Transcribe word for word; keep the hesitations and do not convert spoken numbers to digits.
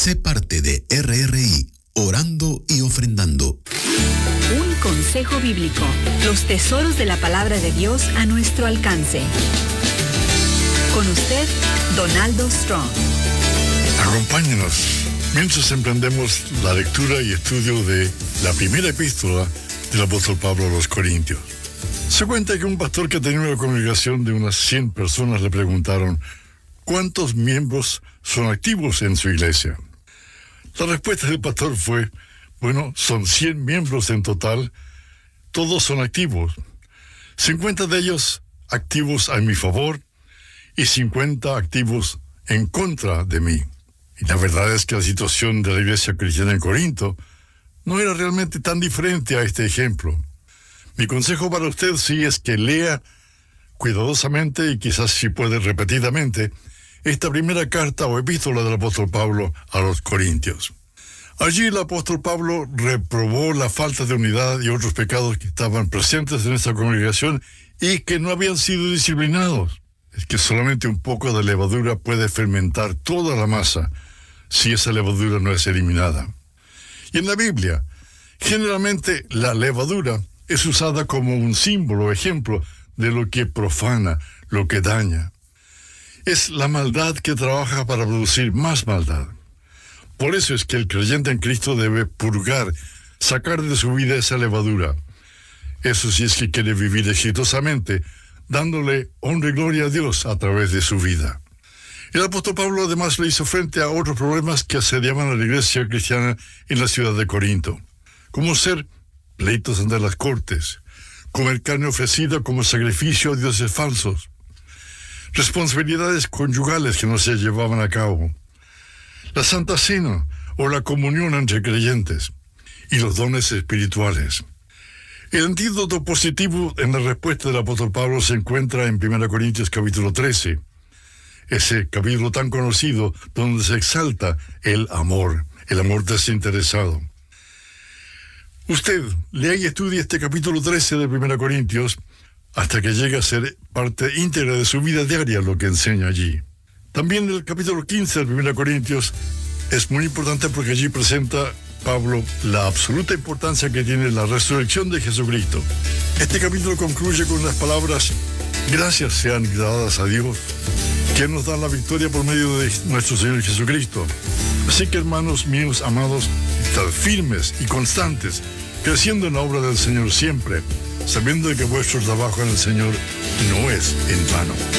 Sé parte de R R I, orando y ofrendando. Un consejo bíblico. Los tesoros de la palabra de Dios a nuestro alcance. Con usted, Donaldo Strong. Acompáñenos mientras emprendemos la lectura y estudio de la primera epístola del apóstol Pablo a los Corintios. Se cuenta que un pastor que tenía una congregación de unas cien personas le preguntaron ¿cuántos miembros son activos en su iglesia? La respuesta del pastor fue, bueno, son cien miembros en total, todos son activos. cincuenta de ellos activos a mi favor y cincuenta activos en contra de mí. Y la verdad es que la situación de la iglesia cristiana en Corinto no era realmente tan diferente a este ejemplo. Mi consejo para usted sí es que lea cuidadosamente y quizás si puede repetidamente esta primera carta o epístola del apóstol Pablo a los Corintios. Allí el apóstol Pablo reprobó la falta de unidad y otros pecados que estaban presentes en esta congregación y que no habían sido disciplinados. Es que solamente un poco de levadura puede fermentar toda la masa si esa levadura no es eliminada. Y en la Biblia, generalmente la levadura es usada como un símbolo o ejemplo de lo que profana, lo que daña. Es la maldad que trabaja para producir más maldad. Por eso es que el creyente en Cristo debe purgar, sacar de su vida esa levadura. Eso sí es que quiere vivir exitosamente, dándole honra y gloria a Dios a través de su vida. El apóstol Pablo además le hizo frente a otros problemas que asediaban a la iglesia cristiana en la ciudad de Corinto, como ser pleitos ante las cortes, comer carne ofrecida como sacrificio a dioses falsos, responsabilidades conyugales que no se llevaban a cabo, la Santa Cena o la comunión entre creyentes y los dones espirituales. El antídoto positivo en la respuesta del apóstol Pablo se encuentra en primera Corintios capítulo trece, ese capítulo tan conocido donde se exalta el amor, el amor desinteresado. Usted lea y estudie este capítulo trece de primera Corintios hasta que llegue a ser parte íntegra de su vida diaria lo que enseña allí. También el capítulo quince de primera Corintios es muy importante porque allí presenta Pablo la absoluta importancia que tiene la resurrección de Jesucristo. Este capítulo concluye con las palabras: gracias sean dadas a Dios, que nos da la victoria por medio de nuestro Señor Jesucristo. Así que, hermanos míos amados, estad firmes y constantes, creciendo en la obra del Señor siempre, sabiendo que vuestro trabajo en el Señor no es en vano.